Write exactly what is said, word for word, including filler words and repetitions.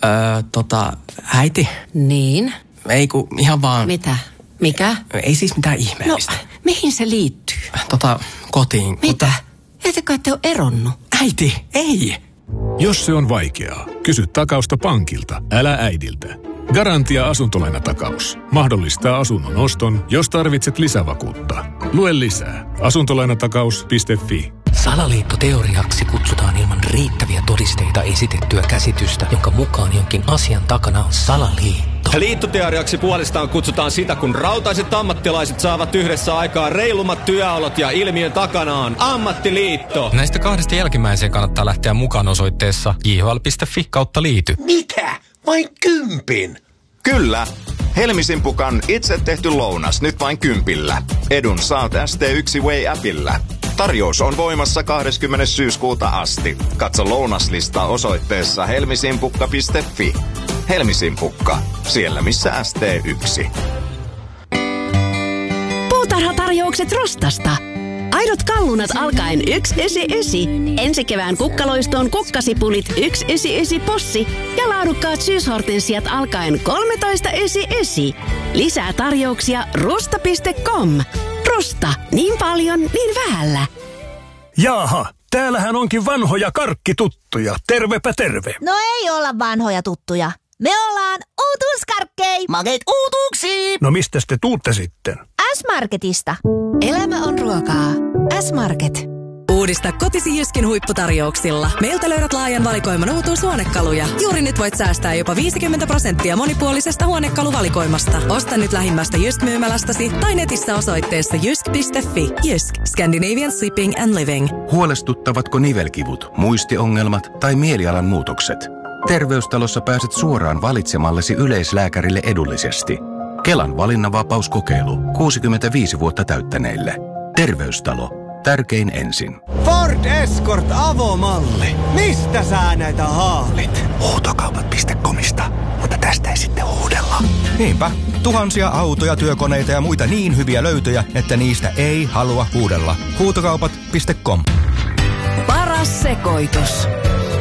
Öö, tota, äiti? Niin? Ei ku, ihan vaan... Mitä? Mikä? Ei siis mitään ihmeellistä. No, mihin se liittyy? Tota, kotiin. Mitä? Mutta... Ettekö ette ole eronnut? Äiti, ei! Jos se on vaikeaa, kysy takausta pankilta, älä äidiltä. Garantia asuntolainatakaus. Mahdollistaa asunnon oston, jos tarvitset lisävakuutta. Lue lisää. asuntolainatakaus piste fi. Salaliittoteoriaksi kutsutaan ilman riittäviä todisteita esitettyä käsitystä, jonka mukaan jonkin asian takana on salaliitto. Liittoteoriaksi puolestaan kutsutaan sitä, kun rautaiset ammattilaiset saavat yhdessä aikaan reilummat työolot ja ilmiön takana on ammattiliitto. Näistä kahdesta jälkimmäiseen kannattaa lähteä mukaan osoitteessa j h l piste f i kautta liity. Mitä? Vain kympin? Kyllä. Helmisimpukan itse tehty lounas nyt vain kympillä. Edun saat S T yksi Way-appillä. Tarjous on voimassa kahdeskymmenes syyskuuta asti. Katso lounaslistaa osoitteessa helmisimpukka piste fi. Helmisimpukka, siellä missä S T yksi. Puutarhatarjoukset Rostasta. Aidot kallunat alkaen yksi yhdeksänkymmentäyhdeksän. Ensi kevään kukkaloistoon kukkasipulit yksi yhdeksänkymmentäyhdeksän possi ja laadukkaat syyshortensiat alkaen kolmetoista yhdeksänkymmentäyhdeksän. Lisää tarjouksia rusta piste com. Rusta, niin paljon, niin vähällä. Jaaha, täällähän onkin vanhoja karkkituttuja. Tervepä terve. No ei olla vanhoja tuttuja. Me ollaan uutuuskarkkei. Makeet uutuuksiin. No mistä te tuutte sitten? S-Marketista. Elämä on ruokaa. S-Market. Uudista kotisi Jyskin huipputarjouksilla. Meiltä löydät laajan valikoiman uutuushuonekaluja. Juuri nyt voit säästää jopa viisikymmentä prosenttia monipuolisesta huonekaluvalikoimasta. Osta nyt lähimmästä Jysk-myymälästäsi tai netissä osoitteessa jysk piste fi. Jysk. Scandinavian Sleeping and Living. Huolestuttavatko nivelkivut, muistiongelmat tai mielialan muutokset? Terveystalossa pääset suoraan valitsemallesi yleislääkärille edullisesti. Kelan valinnanvapauskokeilu kuusikymmentäviisi vuotta täyttäneille. Terveystalo. Tärkein ensin. Ford Escort avomalli. Mistä sä näitä haalit? Huutokaupat piste comista. Mutta tästä ei sitten huudella. Niinpä. Tuhansia autoja, työkoneita ja muita niin hyviä löytöjä, että niistä ei halua huudella. Huutokaupat piste com. Paras sekoitus.